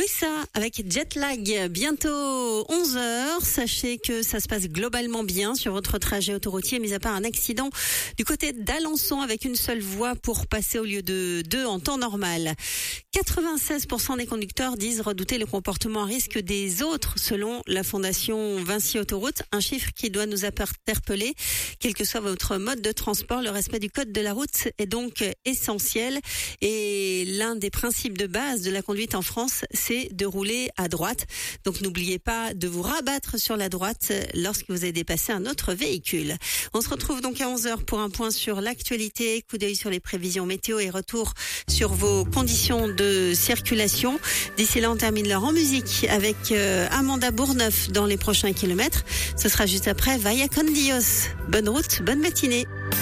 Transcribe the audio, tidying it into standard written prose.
Wissa avec Jetlag, bientôt 11h. Sachez que ça se passe globalement bien sur votre trajet autoroutier, mis à part un accident du côté d'Alençon avec une seule voie pour passer au lieu de deux en temps normal. 96% des conducteurs disent redouter le comportement à risque des autres, selon la Fondation Vinci Autoroute. Un chiffre qui doit nous interpeller. Quel que soit votre mode de transport, le respect du code de la route est donc essentiel. Et l'un des principes de base de la conduite en France, c'est de rouler à droite. Donc n'oubliez pas de vous rabattre sur la droite lorsque vous avez dépassé un autre véhicule. On se retrouve donc à 11h pour un point sur l'actualité, coup d'œil sur les prévisions météo et retour sur vos conditions de circulation. D'ici là, on termine l'heure en musique avec Amanda Bourneuf dans les prochains kilomètres. Ce sera juste après Vaya con Dios. Bonne route, bonne matinée.